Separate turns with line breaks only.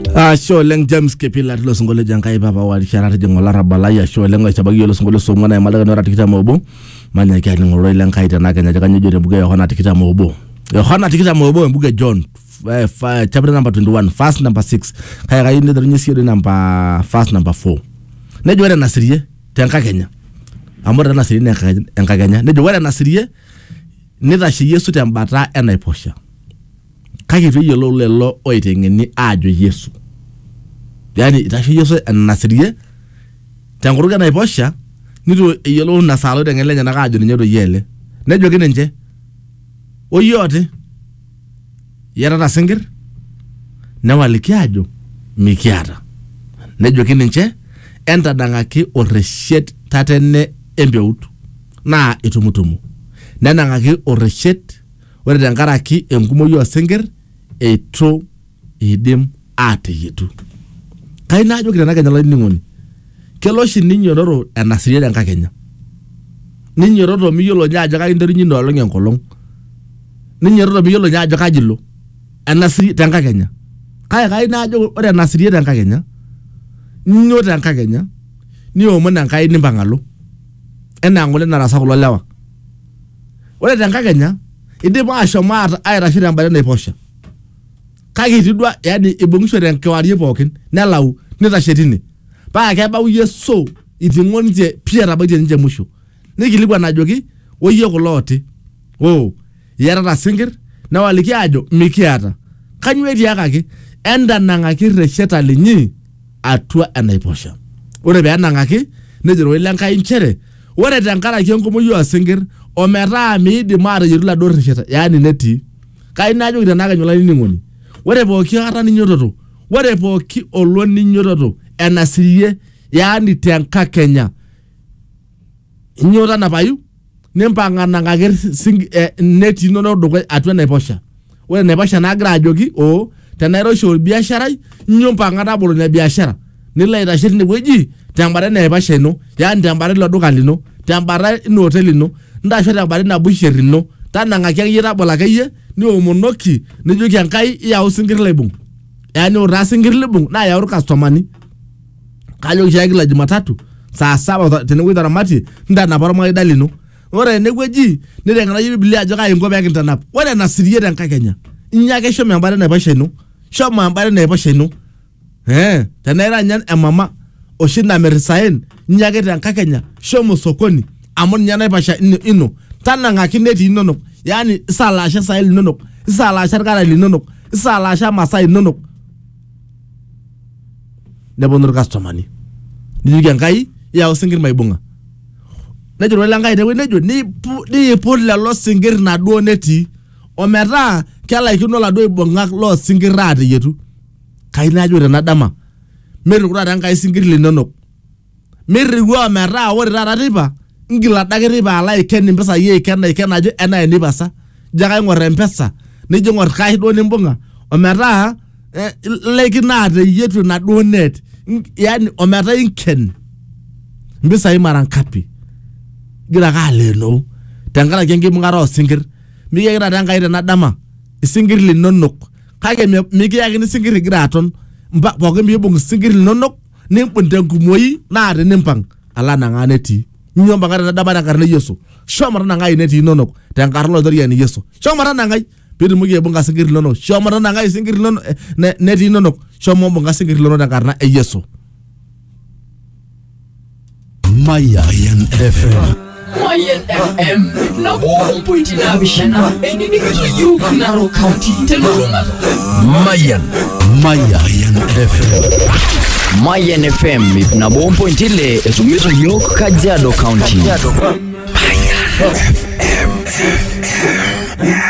Show leng James Kepila lo songole jankai baba wa sharati jengola rabalaya show leng wa chabagi lo songole somana ya malaga nora tikita mobo manya kya ngoro leng kai tana kanya jakanya jode buga Yohana tikita mobo buga John chapter number 21 verse number 6 kaya ga inde drinyi sire number verse number 4 ne jore nasiriye tanka kenya amora nasiriye ne kanya ne jore nasiriye ne da shi Yesu tambata ena iposha kaki tu yelo lelo oitengeni ajo Yesu yani itashi Yesu nasiriye tanguruga na iposha nitu yelo nasalo dengelenya na ajo nyedo yele nejo kinenje oyote yara singir na walikiajo mikiata nejo kinenje enta dangaki oreshet tatene embeut na itumutumu nanangaki oreshet ore dangaraki enkumoyo singir eto idim ate yetu kaina ajo kitana kenya la ningoni keloshi ninyororo enasiriye danka kenya ninyororo miyolo nyaajo ka inderinyi nolong enkolong ninyororo miyolo nyaajo kajilo enasiriye danka kenya kaina ajo ore enasiriye danka kenya nyo danka kenya ni omona nkai nimbangalo ena ngole narasa kulo lewa ore danka kenya idima ashomata airashira mbale na iposha kaki tidwa yani ibungisho renkewarie pokin nelau nitashetini pa kebau Yesu itingonje piera baje nje musho nikiligwa najoki oye kulote yara singir na waliki ajo mikiata kanyweti akaki enda nangaki resheta linyi atua enaiposha ore be nangaki nejero ilenkai nchere ore tankara kenkomoyo singir omera miidi mara yirula do resheta yani neti kaina ajo kitanaga nyola ningoni ore pooki ata ninyototo ore pooki olwo ninyototo enasiriye yani tenka Kenya nyota na payu nempangana ngake neti nono dogo atwa naiposha ore naiposha nagira ajoki tenairosho biashara nyompangana bolo na biashara nila itashiri ne weji tambare naiposha ino yani tambare lo duka lino tambare no hotel ino ndasho tambare na busheri no tanangaki yira bola kayye ni omonoki nijoki enkai ya usingir lebung yani ora singir lebung na ya customer kajo shagila Jumatatu saa 7 tenewita ramati ndana parama dalino ore negweji nirengana Biblia ajo kai ngobe yakintanap ore nasiriye danka Kenya inyake shomo ambare na basheno shomo ambare na basheno tenera nyan emama oshina merisaen inyake danka Kenya shomo sokoni amon nyana basha ino tananga kineti nono yani salasha sail nono salasha gara linono salasha masai nono nebonor customani nijugi ngai ya usingir maibunga nejoro langai dewe nejo ni pola lo singir na do neti omera kala ikino la do ibonga lo singir rade yetu kaina jore na dama meru kura ngai singir linono meru wa mera ore rara riba ngila dagere ba ala iken mpesa ye iken aje ena ni basa jaga ngore mpesa ni jongor kai do ni mbonga omera leki na de yetu na do net yani omera inken mpesa imaran kapi gira gale no tangala genge mungaro singir mi gira danga na dama singir li nonok kage mi gira ni singir gira ton mba boge mi bong singir li nonok ni mpundengu moyi na de nimpang ala na nganeti nyomba ngara na daba na karne Yesu shomara na ngai neti nonok tangarlo dori yani Yesu shomara na ngai pidu muge bonga singir lono shomara na ngai singir lono neti nonok shomo bonga singir lono dangarna Yesu
Mayan FM
na buong pointi na bishana enini kito yuk naro county telurunga
Mayan FM
Mayan FM na buong pointi le esumiso yuk Kajiado County Mayan FM